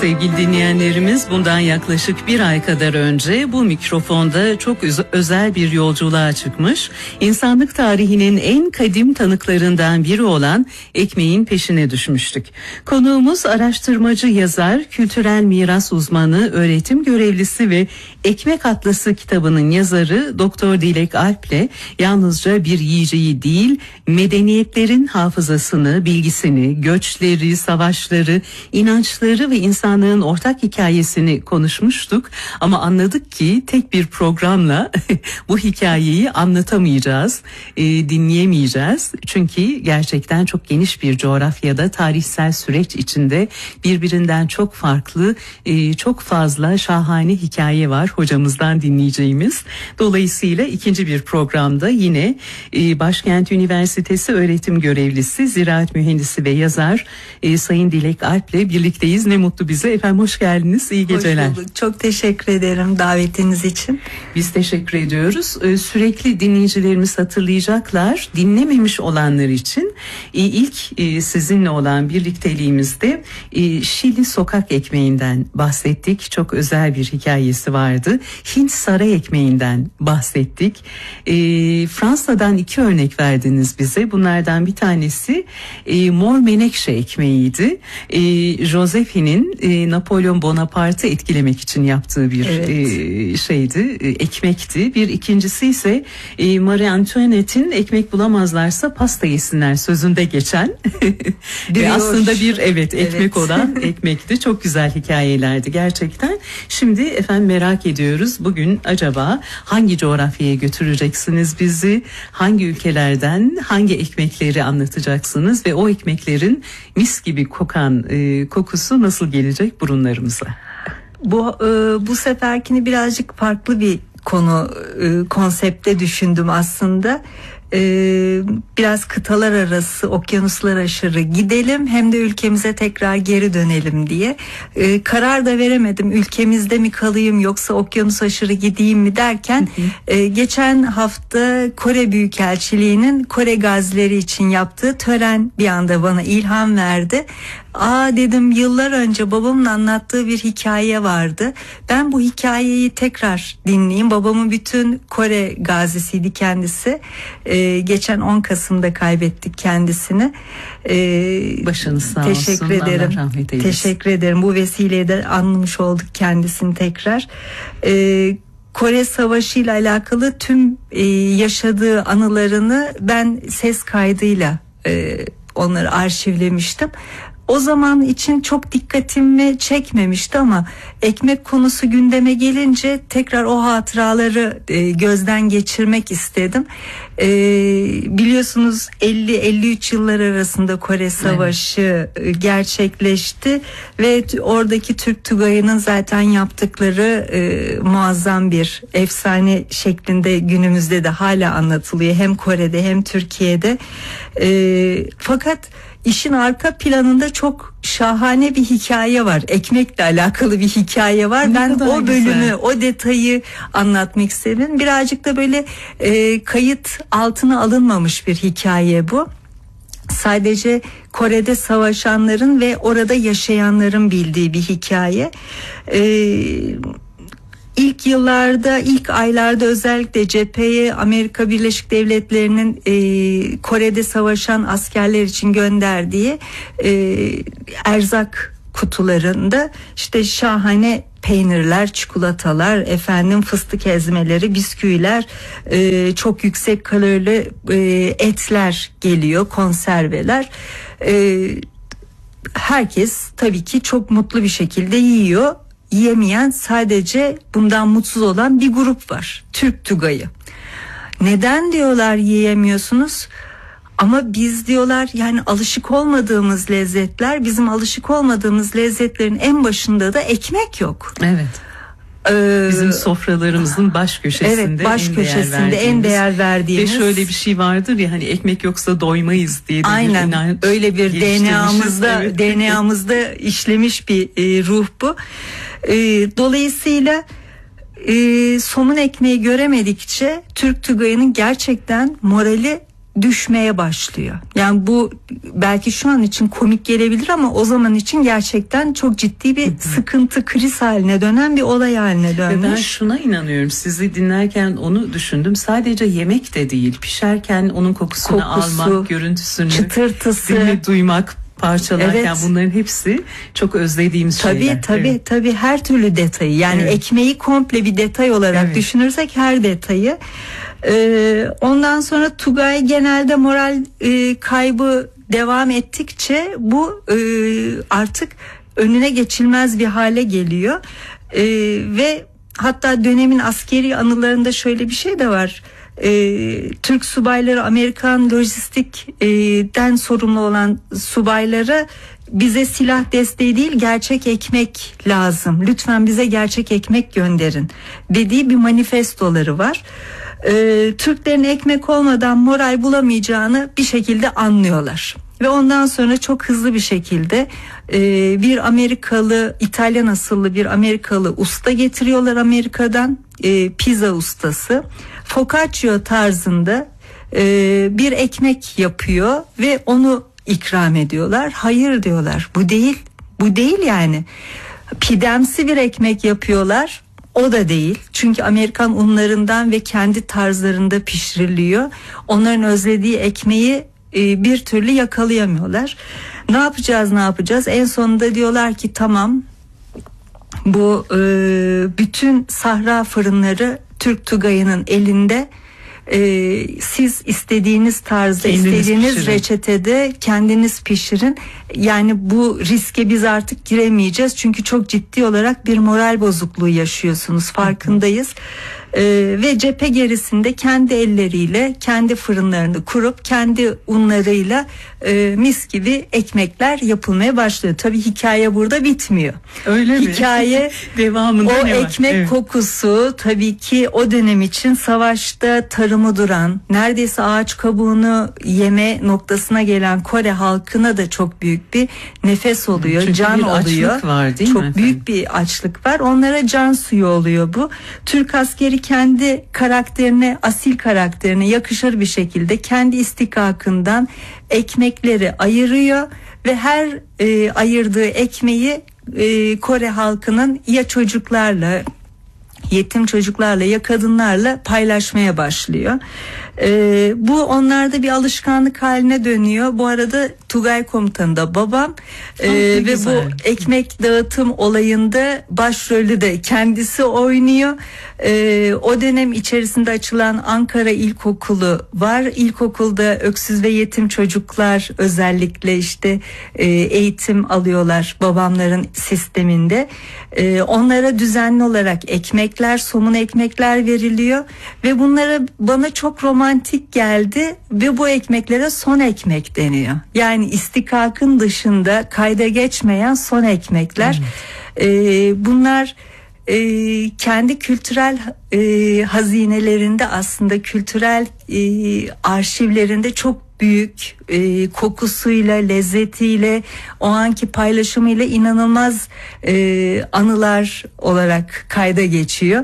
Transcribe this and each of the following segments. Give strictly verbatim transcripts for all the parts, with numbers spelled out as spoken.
Sevgili dinleyenlerimiz, bundan yaklaşık bir ay kadar önce bu mikrofonda çok öz- özel bir yolculuğa çıkmış, insanlık tarihinin en kadim tanıklarından biri olan ekmeğin peşine düşmüştük. Konuğumuz araştırmacı, yazar, kültürel miras uzmanı, öğretim görevlisi ve Ekmek Atlası kitabının yazarı Doktor Dilek Alp'le yalnızca bir yiyeceği değil, medeniyetlerin hafızasını, bilgisini, göçleri, savaşları, inançları ve insanlığın ortak hikayesini konuşmuştuk. Ama anladık ki tek bir programla bu hikayeyi anlatamayacağız, e, dinleyemeyeceğiz. Çünkü gerçekten çok geniş bir coğrafyada, tarihsel süreç içinde birbirinden çok farklı, e, çok fazla şahane hikaye var hocamızdan dinleyeceğimiz. Dolayısıyla ikinci bir programda yine e, Başkent Üniversitesi öğretim görevlisi, ziraat mühendisi ve yazar e, Sayın Dilek Alp'le birlikteyiz. Ne mutlu bize. Efendim hoş geldiniz. İyi geceler. Hoş bulduk. Çok teşekkür ederim davetiniz için. Biz teşekkür ediyoruz. Ee, sürekli dinleyicilerimiz hatırlayacaklar. Dinlememiş olanlar için e, ilk e, sizinle olan birlikteliğimizde e, Şili sokak ekmeğinden bahsettik. Çok özel bir hikayesi vardı. Hint saray ekmeğinden bahsettik. E, Fransa'dan iki örnek verdiniz bize. Bunlardan bir tanesi e, mor menekşe ekmeğiydi. E, Josephine'in e, Napolyon Bonaparte'ı etkilemek için yaptığı bir evet. e, şeydi, e, ekmekti. Bir ikincisi ise e, Marie Antoinette'in ekmek bulamazlarsa pasta yesinler sözünde geçen ve aslında bir evet ekmek evet. olan ekmekti. Çok güzel hikayelerdi gerçekten. Şimdi efendim merak ediyoruz, bugün acaba hangi coğrafyaya götüreceksiniz bizi? Hangi ülkelerden hangi ekmekleri anlatacaksınız ve o ekmeklerin mis gibi kokan e, kokusu nasıl gelecek burunlarımıza? Bu e, bu seferkini birazcık farklı bir konu e, konsepte düşündüm aslında. Ee, biraz kıtalar arası, okyanuslar aşırı gidelim, hem de ülkemize tekrar geri dönelim diye. Ee, karar da veremedim, ülkemizde mi kalayım yoksa okyanus aşırı gideyim mi derken hı hı. E, geçen hafta Kore Büyükelçiliği'nin Kore gazileri için yaptığı tören bir anda bana ilham verdi. Aa dedim, yıllar önce babamın anlattığı bir hikaye vardı. Ben bu hikayeyi tekrar dinleyeyim. Babamın bütün Kore gazisiydi kendisi. Ee, geçen on Kasım'da kaybettik kendisini. Ee, Başınız sağ teşekkür olsun. ederim. Allah rahmet eylesin. Teşekkür ederim. Bu vesileyle de anlamış olduk kendisini tekrar. Ee, Kore Savaşı ile alakalı tüm e, yaşadığı anılarını ben ses kaydıyla e, onları arşivlemiştim. O zaman için çok dikkatimi çekmemişti ama ekmek konusu gündeme gelince tekrar o hatıraları e, gözden geçirmek istedim. E, biliyorsunuz elli elli üç yıllar arasında Kore Savaşı evet. gerçekleşti ve oradaki Türk Tugayı'nın zaten yaptıkları e, muazzam bir efsane şeklinde günümüzde de hala anlatılıyor, hem Kore'de hem Türkiye'de. E, fakat İşin arka planında çok şahane bir hikaye var. Ekmekle alakalı bir hikaye var. Ne ben o bölümü, güzel. o detayı anlatmak istedim. Birazcık da böyle e, kayıt altına alınmamış bir hikaye bu. Sadece Kore'de savaşanların ve orada yaşayanların bildiği bir hikaye. Eee İlk yıllarda, ilk aylarda özellikle cepheye Amerika Birleşik Devletleri'nin e, Kore'de savaşan askerler için gönderdiği e, erzak kutularında işte şahane peynirler, çikolatalar, efendim fıstık ezmeleri, bisküviler, e, çok yüksek kalorili e, etler geliyor, konserveler. E, herkes tabii ki çok mutlu bir şekilde yiyor. Yiyemeyen, sadece bundan mutsuz olan bir grup var. Türk Tugayı. Neden diyorlar yiyemiyorsunuz? Ama biz diyorlar, yani alışık olmadığımız lezzetler, bizim alışık olmadığımız lezzetlerin en başında da ekmek yok. Evet. Ee, Bizim sofralarımızın baş köşesinde, evet, baş en köşesinde değer en değer verdiğimiz. Ve şöyle bir şey vardır ya, hani ekmek yoksa doymayız diye. Aynen. Bir inanç öyle bir D N A'mızda evet. D N A'mızda işlemiş bir e, ruh bu. E, dolayısıyla e, somun ekmeği göremedikçe Türk Tugayı'nın gerçekten morali düşmeye başlıyor. Yani bu belki şu an için komik gelebilir ama o zaman için gerçekten çok ciddi bir sıkıntı, kriz haline dönen bir olay haline dönmüş. Ve ben şuna inanıyorum, sizi dinlerken onu düşündüm. Sadece yemek de değil, pişerken onun kokusunu Kokusu, almak, görüntüsünü, çıtırtısı, duymak, parçalarken evet. bunların hepsi çok özlediğimiz tabii, şeyler. Tabii tabii tabii her türlü detayı, yani evet. ekmeği komple bir detay olarak evet. düşünürsek her detayı. Ee, ondan sonra Tugay genelde moral e, kaybı devam ettikçe bu e, artık önüne geçilmez bir hale geliyor. E, ve hatta dönemin askeri anılarında şöyle bir şey de var. Ee, Türk subayları Amerikan lojistikten sorumlu olan subaylara bize silah desteği değil gerçek ekmek lazım, lütfen bize gerçek ekmek gönderin dediği bir manifestoları var. Ee, Türklerin ekmek olmadan moral bulamayacağını bir şekilde anlıyorlar. Ve ondan sonra çok hızlı bir şekilde e, bir Amerikalı, İtalyan asıllı bir Amerikalı usta getiriyorlar Amerika'dan, e, pizza ustası. Focaccia tarzında e, bir ekmek yapıyor ve onu ikram ediyorlar. Hayır diyorlar, bu değil, bu değil yani. Pidemsi bir ekmek yapıyorlar. O da değil. Çünkü Amerikan unlarından ve kendi tarzlarında pişiriliyor. Onların özlediği ekmeği e, bir türlü yakalayamıyorlar. Ne yapacağız, ne yapacağız? En sonunda diyorlar ki tamam, bu e, bütün sahra fırınları Türk Tugayı'nın elinde. Ee, siz istediğiniz tarzda, kendiniz istediğiniz pişirin. Reçetede kendiniz pişirin. Yani bu riske biz artık giremeyeceğiz. Çünkü çok ciddi olarak bir moral bozukluğu yaşıyorsunuz. Farkındayız. Ee, ve cephe gerisinde kendi elleriyle kendi fırınlarını kurup kendi unlarıyla e, mis gibi ekmekler yapılmaya başlıyor. Tabii hikaye burada bitmiyor. Öyle mi? Hikaye devamında o ne var? ekmek evet. kokusu tabii ki o dönem için savaşta tarımı duran, neredeyse ağaç kabuğunu yeme noktasına gelen Kore halkına da çok büyük bir nefes oluyor, çünkü can bir oluyor. Açlık var, değil çok mi büyük efendim? Bir açlık var. Onlara can suyu oluyor bu. Türk askeri kendi karakterine, asil karakterine yakışır bir şekilde kendi istikakından ekmekleri ayırıyor ve her e, ayırdığı ekmeği e, Kore halkının ya çocuklarla, yetim çocuklarla ya kadınlarla paylaşmaya başlıyor. Ee, bu onlarda bir alışkanlık haline dönüyor. Bu arada Tugay komutanı da babam ee, ve güzel. Bu ekmek dağıtım olayında başrolü de kendisi oynuyor. Ee, o dönem içerisinde açılan Ankara İlkokulu var. İlkokulda öksüz ve yetim çocuklar özellikle işte e, eğitim alıyorlar babamların sisteminde. E, onlara düzenli olarak ekmekler, somun ekmekler veriliyor ve bunlara bana çok romantik geldi ve bu ekmeklere son ekmek deniyor. Yani istikakın dışında kayda geçmeyen son ekmekler. Evet. E, bunlar e, kendi kültürel e, hazinelerinde, aslında kültürel e, arşivlerinde çok büyük e, kokusuyla, lezzetiyle, o anki paylaşımıyla inanılmaz e, anılar olarak kayda geçiyor.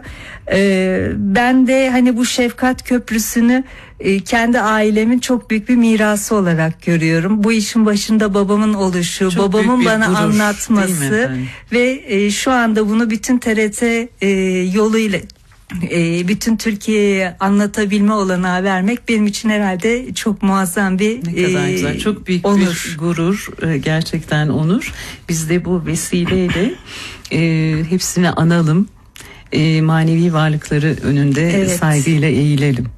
E, ben de hani bu şefkat köprüsünü e, kendi ailemin çok büyük bir mirası olarak görüyorum. Bu işin başında babamın oluşu, çok babamın bana gurur, anlatması ve e, şu anda bunu bütün T R T e, yoluyla E, bütün Türkiye'ye anlatabilme olanağı vermek benim için herhalde çok muazzam bir ne kadar e, güzel, çok büyük onur. Bir gurur, e, gerçekten onur. Biz de bu vesileyle e, hepsini analım, e, manevi varlıkları önünde evet. saygıyla eğilelim.